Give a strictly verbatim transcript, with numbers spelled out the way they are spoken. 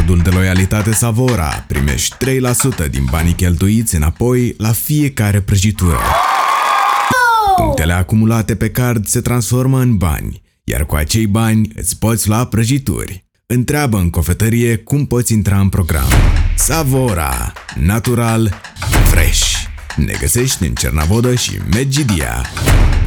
cardul de loialitate Savora primești trei la sută din banii cheltuiți înapoi la fiecare prăjitură. Punctele acumulate pe card se transformă în bani, iar cu acei bani îți poți lua prăjituri. Întreabă în cofetărie cum poți intra în program. Savora, natural, fresh. Ne găsești în Cernavodă și Medgidia.